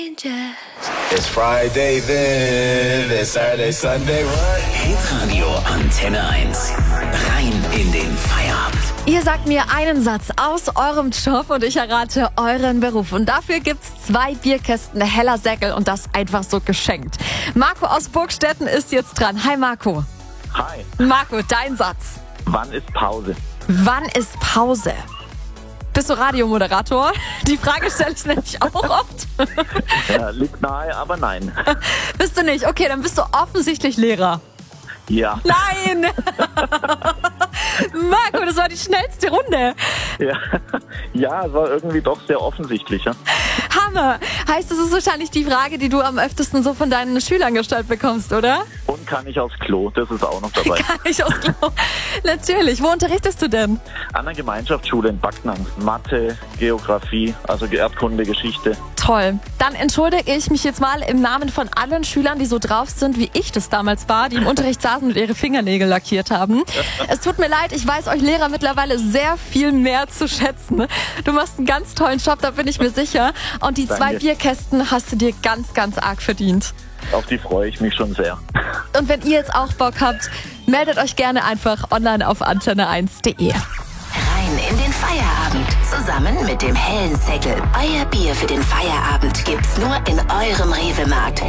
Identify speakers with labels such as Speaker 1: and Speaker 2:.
Speaker 1: It's Friday then, it's Saturday, Sunday, what?
Speaker 2: Hitradio Antenne 1. Rein in den Feierabend.
Speaker 3: Ihr sagt mir einen Satz aus eurem Job und ich errate euren Beruf. Und dafür gibt's 2 Bierkästen Heller Säckel und das einfach so geschenkt. Marco aus Burgstetten ist jetzt dran. Hi Marco.
Speaker 4: Hi.
Speaker 3: Marco, dein Satz.
Speaker 4: Wann ist Pause?
Speaker 3: Wann ist Pause? Bist du Radiomoderator? Die Frage stelle ich nämlich auch oft.
Speaker 4: Ja, liegt nahe, aber nein.
Speaker 3: Bist du nicht? Okay, dann bist du offensichtlich Lehrer.
Speaker 4: Ja.
Speaker 3: Nein! Marco, das war die schnellste Runde.
Speaker 4: Ja, es war irgendwie doch sehr offensichtlich. Ja?
Speaker 3: Hammer! Heißt, das ist wahrscheinlich die Frage, die du am öftesten so von deinen Schülern gestellt bekommst, oder?
Speaker 4: Und kann ich aufs Klo, das ist auch noch dabei.
Speaker 3: Kann ich aus Klo. Natürlich. Wo unterrichtest du denn?
Speaker 4: An der Gemeinschaftsschule in Backnang. Mathe, Geografie, also Erdkunde, Geschichte.
Speaker 3: Toll. Dann entschuldige ich mich jetzt mal im Namen von allen Schülern, die so drauf sind, wie ich das damals war, die im Unterricht saßen und ihre Fingernägel lackiert haben. Es tut mir leid, ich weiß euch Lehrer mittlerweile sehr viel mehr zu schätzen. Du machst einen ganz tollen Job, da bin ich mir sicher. Und die 2
Speaker 4: Danke.
Speaker 3: Bierkästen hast du dir ganz, ganz arg verdient.
Speaker 4: Auf die freue ich mich schon sehr.
Speaker 3: Und wenn ihr jetzt auch Bock habt, meldet euch gerne einfach online auf antenne1.de.
Speaker 2: Rein in den Feierabend. Zusammen mit dem hellen Säckel. Euer Bier für den Feierabend gibt's nur in eurem Rewe-Markt.